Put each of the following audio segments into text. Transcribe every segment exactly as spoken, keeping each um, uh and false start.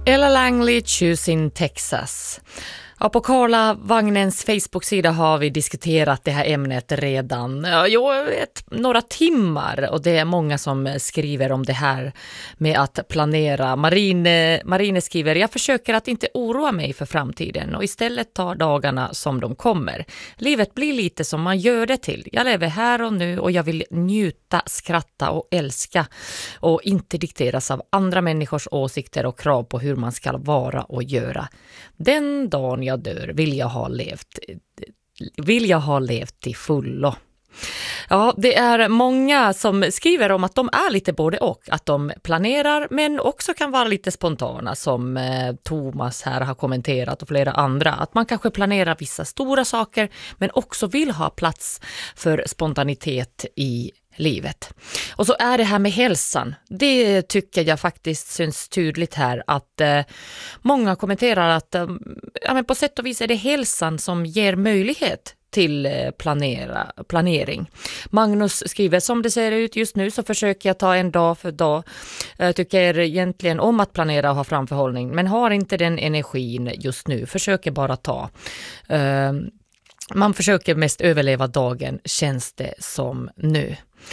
Ella Langley, Choosing Texas. Ja, på Karlavagnens Facebook-sida har vi diskuterat det här ämnet redan ja, jo, ett, några timmar, och det är många som skriver om det här med att planera. Marine, Marine skriver: jag försöker att inte oroa mig för framtiden och istället ta dagarna som de kommer. Livet blir lite som man gör det till. Jag lever här och nu och jag vill njuta, skratta och älska och inte dikteras av andra människors åsikter och krav på hur man ska vara och göra. Den dagen jag dör vill jag ha levt vill jag ha levt till fullo. Ja, det är många som skriver om att de är lite både och, att de planerar men också kan vara lite spontana, som eh, Thomas här har kommenterat och flera andra, att man kanske planerar vissa stora saker men också vill ha plats för spontanitet i livet. Och så är det här med hälsan. Det tycker jag faktiskt syns tydligt här, att eh, många kommenterar att eh, ja, men på sätt och vis är det hälsan som ger möjlighet till planera, planering. Magnus skriver: som det ser ut just nu så försöker jag ta en dag för dag. Jag tycker egentligen om att planera och ha framförhållning, men har inte den energin just nu. Försöker bara ta. Uh, man försöker mest överleva dagen, känns det som nu.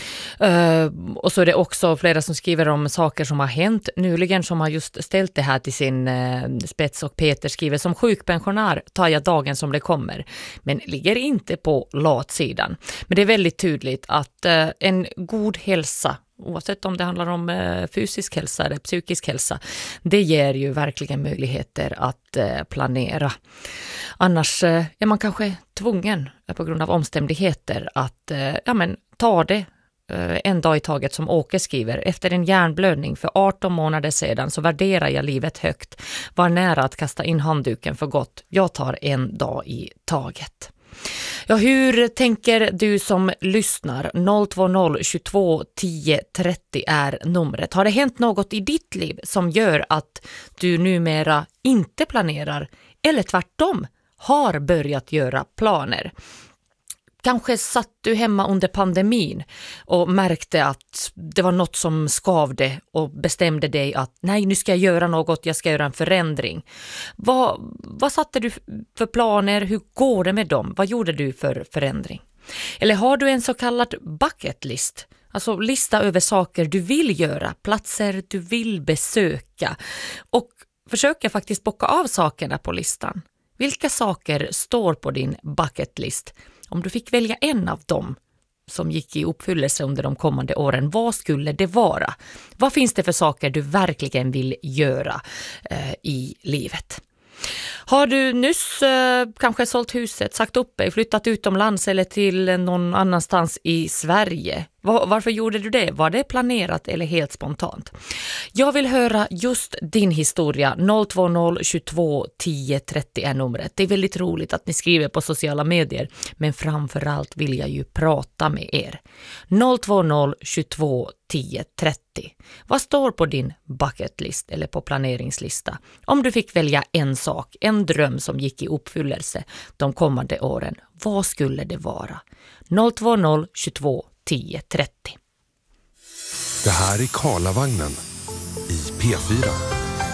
Uh, och så är det också flera som skriver om saker som har hänt nyligen, som har just ställt det här till sin uh, spets, och Peter skriver: som sjukpensionär tar jag dagen som det kommer, men ligger inte på latsidan. Men det är väldigt tydligt att uh, en god hälsa, oavsett om det handlar om uh, fysisk hälsa eller psykisk hälsa, det ger ju verkligen möjligheter att uh, planera. Annars uh, är man kanske tvungen uh, på grund av omständigheter att uh, ja, men, ta det en dag i taget, som Åke skriver: efter en hjärnblödning för arton månader sedan så värderar jag livet högt. Var nära att kasta in handduken för gott. Jag tar en dag i taget. Ja, hur tänker du som lyssnar? noll två noll tjugotvå tio trettio är numret. Har det hänt något i ditt liv som gör att du numera inte planerar, eller tvärtom har börjat göra planer? Kanske satt du hemma under pandemin och märkte att det var något som skavde och bestämde dig att nej, nu ska jag göra något, jag ska göra en förändring. Vad, vad satte du för planer? Hur går det med dem? Vad gjorde du för förändring? Eller har du en så kallad bucket list? Alltså lista över saker du vill göra, platser du vill besöka, och försöka faktiskt bocka av sakerna på listan. Vilka saker står på din bucket list? Om du fick välja en av dem som gick i uppfyllelse under de kommande åren, vad skulle det vara? Vad finns det för saker du verkligen vill göra eh, i livet? Har du nyss eh, kanske sålt huset, sagt upp dig, flyttat utomlands eller till någon annanstans i Sverige? Var, varför gjorde du det? Var det planerat eller helt spontant? Jag vill höra just din historia. noll två noll tjugotvå tio trettio är numret. Det är väldigt roligt att ni skriver på sociala medier, men framförallt vill jag ju prata med er. noll två noll tjugotvå tio trettio. Vad står på din bucket list eller på planeringslista? Om du fick välja en sak, en dröm som gick i uppfyllelse de kommande åren, vad skulle det vara? noll två noll tjugotvå tio trettio. Det här är Karlavagnen i P fyra.